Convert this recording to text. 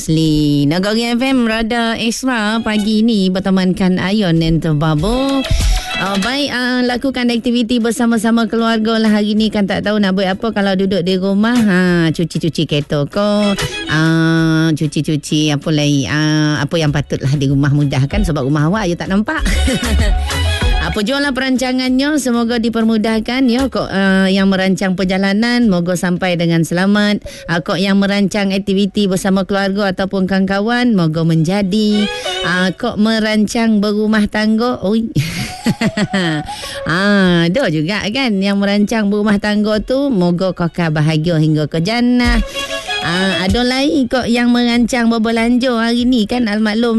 Asli Nagari FM Radar Extra pagi ni bertemankan Ayon dan Terbabo. Baik, lakukan aktiviti bersama-sama keluarga lah hari ni. Kan tak tahu nak buat apa kalau duduk di rumah. Cuci-cuci kereta ko, cuci-cuci apa lagi, apa yang patutlah di rumah mudah kan, sebab rumah awak je tak nampak. Apa jualah perancangannya, semoga dipermudahkan ya. Kok yang merancang perjalanan moga sampai dengan selamat. Kok yang merancang aktiviti bersama keluarga ataupun kawan-kawan moga menjadi. Kok merancang berumah tangga, ada juga kan yang merancang berumah tangga tu, moga kekal bahagia hingga ke jannah. Ada lagi kok yang merancang berbelanja hari ni kan, almaklum